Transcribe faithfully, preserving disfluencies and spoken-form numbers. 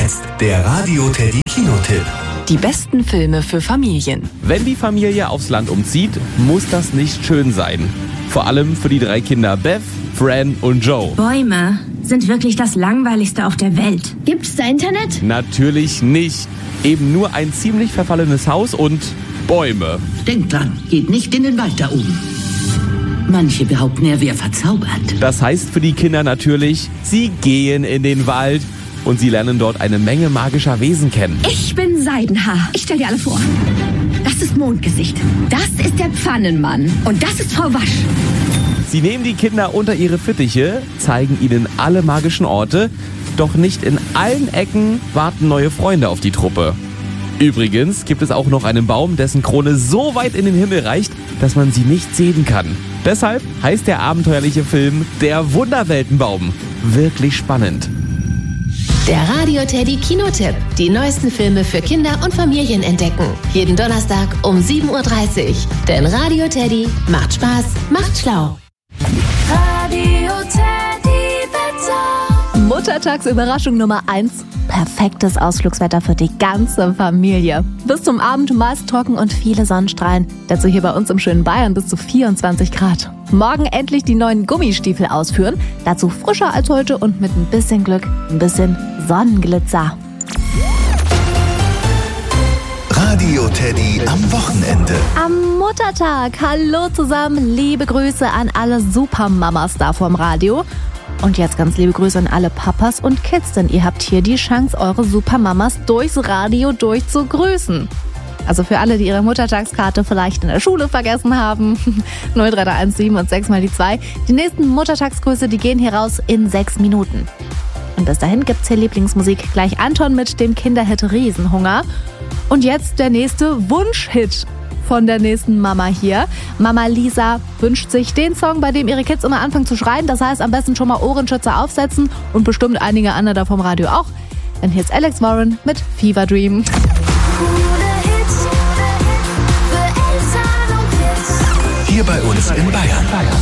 jetzt der Radio Teddy Kinotipp. Die besten Filme für Familien. Wenn die Familie aufs Land umzieht, muss das nicht schön sein. Vor allem für die drei Kinder Beth, Fran und Joe. Bäume sind wirklich das Langweiligste auf der Welt. Gibt's da Internet? Natürlich nicht. Eben nur ein ziemlich verfallenes Haus und Bäume. Denkt dran, geht nicht in den Wald da oben. Manche behaupten, er wäre verzaubert. Das heißt für die Kinder natürlich, sie gehen in den Wald und sie lernen dort eine Menge magischer Wesen kennen. Ich bin Seidenhaar. Ich stell dir alle vor. Das ist Mondgesicht. Das ist der Pfannenmann. Und das ist Frau Wasch. Sie nehmen die Kinder unter ihre Fittiche, zeigen ihnen alle magischen Orte, doch nicht in allen Ecken warten neue Freunde auf die Truppe. Übrigens gibt es auch noch einen Baum, dessen Krone so weit in den Himmel reicht, dass man sie nicht sehen kann. Deshalb heißt der abenteuerliche Film Der Wunderweltenbaum. Wirklich spannend. Der Radio Teddy Kinotipp. Die neuesten Filme für Kinder und Familien entdecken. Jeden Donnerstag um sieben Uhr dreißig. Denn Radio Teddy macht Spaß, macht schlau. Radio Teddy Wetter. Muttertagsüberraschung Nummer eins. Perfektes Ausflugswetter für die ganze Familie. Bis zum Abend meist trocken und viele Sonnenstrahlen. Dazu hier bei uns im schönen Bayern bis zu vierundzwanzig Grad. Morgen endlich die neuen Gummistiefel ausführen. Dazu frischer als heute und mit ein bisschen Glück ein bisschen Sonnenglitzer. Radio Teddy am Wochenende. Am Muttertag. Hallo zusammen. Liebe Grüße an alle Supermamas da vorm Radio. Und jetzt ganz liebe Grüße an alle Papas und Kids, denn ihr habt hier die Chance, eure Supermamas durchs Radio durchzugrüßen. Also für alle, die ihre Muttertagskarte vielleicht in der Schule vergessen haben, null drei drei eins sieben und sechs mal die zwei. Die nächsten Muttertagsgrüße, die gehen hier raus in sechs Minuten. Und bis dahin gibt's hier Lieblingsmusik. Gleich Anton mit dem Kinderhit Riesenhunger. Und jetzt der nächste Wunschhit von der nächsten Mama hier. Mama Lisa wünscht sich den Song, bei dem ihre Kids immer anfangen zu schreien. Das heißt, am besten schon mal Ohrenschützer aufsetzen und bestimmt einige andere da vom Radio auch. Denn hier ist Alex Warren mit Fever Dream. Hier bei uns in Bayern.